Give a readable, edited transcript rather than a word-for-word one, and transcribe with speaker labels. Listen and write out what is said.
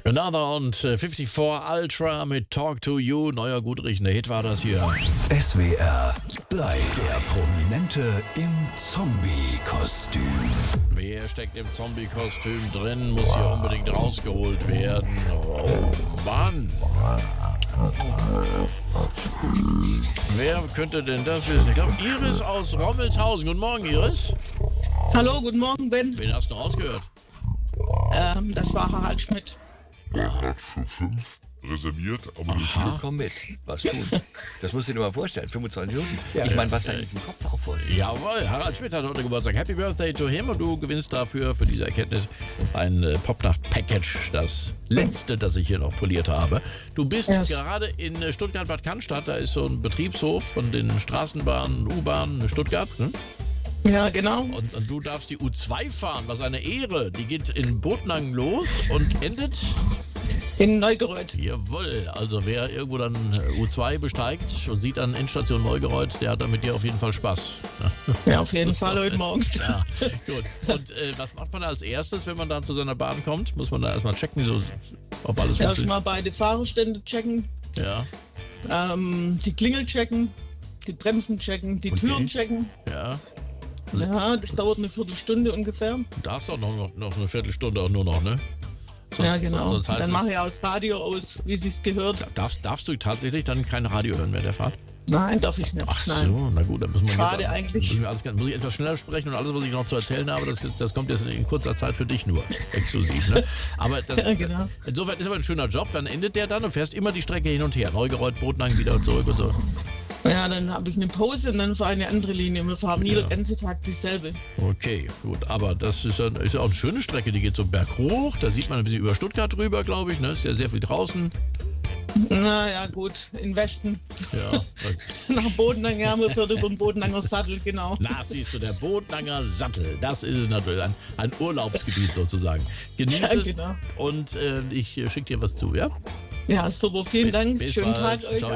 Speaker 1: Another und 54 Ultra mit Talk to You. Neuer, gut riechender Hit war das hier.
Speaker 2: SWR 3, der Prominente im Zombie-Kostüm.
Speaker 1: Wer steckt im Zombie-Kostüm drin, muss hier unbedingt rausgeholt werden. Oh Mann. Wer könnte denn das wissen? Ich glaube, Iris aus Rommelshausen. Guten Morgen, Iris.
Speaker 3: Hallo, guten Morgen, Ben.
Speaker 1: Wen hast du rausgehört?
Speaker 3: Das war Harald Schmidt.
Speaker 4: Er hat für 5 reserviert, aber nicht
Speaker 5: Du komm mit, was tun. Das musst du dir mal vorstellen, 25 Minuten. Ich meine, was da in diesem Kopf auch vor sich.
Speaker 1: Jawohl, Harald Schmidt hat heute Geburtstag. Happy Birthday to him und du gewinnst dafür, für diese Erkenntnis, ein Popnacht-Package, das letzte, das ich hier noch poliert habe. Du bist gerade in Stuttgart-Bad Cannstatt, da ist so ein Betriebshof von den Straßenbahnen, U-Bahnen Stuttgart, ne?
Speaker 3: Ja, genau.
Speaker 1: Und du darfst die U2 fahren, was eine Ehre. Die geht in Botnang los und endet...
Speaker 3: In Neugereuth.
Speaker 1: Jawohl, also wer irgendwo dann U2 besteigt und sieht an Endstation Neugereuth, der hat dann mit dir auf jeden Fall Spaß.
Speaker 3: Ja, auf jeden Fall heute Morgen.
Speaker 1: Ja, gut. Und was macht man als erstes, wenn man dann zu seiner Bahn kommt? Muss man da erstmal checken, so, ob alles funktioniert?
Speaker 3: Erstmal beide Fahrerstände checken,
Speaker 1: Ja,
Speaker 3: die Klingel checken, die Bremsen checken, die Türen checken.
Speaker 1: ja.
Speaker 3: Ja, das dauert eine Viertelstunde ungefähr.
Speaker 1: Da hast du auch noch eine Viertelstunde auch nur noch, ne?
Speaker 3: Ja, genau.
Speaker 1: Sonst heißt
Speaker 3: Dann
Speaker 1: es,
Speaker 3: mache ich auch das Radio aus, wie sich's gehört.
Speaker 1: darfst du tatsächlich dann kein Radio hören während der Fahrt?
Speaker 3: Nein, darf ich nicht.
Speaker 1: Ach
Speaker 3: Nein.
Speaker 1: so, na gut, dann müssen wir
Speaker 3: Schade
Speaker 1: jetzt,
Speaker 3: eigentlich.
Speaker 1: Muss ich etwas schneller sprechen und alles, was ich noch zu erzählen habe, das kommt jetzt in kurzer Zeit für dich nur, exklusiv. Ne? Aber das,
Speaker 3: Ja, genau.
Speaker 1: insofern ist aber ein schöner Job, dann endet der dann und fährst immer die Strecke hin und her. Neugereuth, Botnang, wieder und zurück und so.
Speaker 3: Ja, dann habe ich eine Pause und dann fahre ich eine andere Linie. Wir fahren nie den ganzen Tag dieselbe.
Speaker 1: Okay, gut, aber das ist ja auch eine schöne Strecke, die geht so berghoch, da sieht man ein bisschen über Stuttgart drüber, glaube ich, ne? Ist ja sehr viel draußen.
Speaker 3: Naja, gut, in Westen.
Speaker 1: Ja.
Speaker 3: Nach Botnang, ja, wir fahren über den Bodenanger Sattel, genau.
Speaker 1: Na, siehst du, der Botnanger Sattel, das ist natürlich ein Urlaubsgebiet sozusagen. Genieß
Speaker 3: Ja,
Speaker 1: es
Speaker 3: genau.
Speaker 1: und ich schicke dir was zu, ja?
Speaker 3: Ja, super, vielen Dank.
Speaker 1: Bis
Speaker 3: Schönen
Speaker 1: bald.
Speaker 3: Tag euch
Speaker 1: Ciao.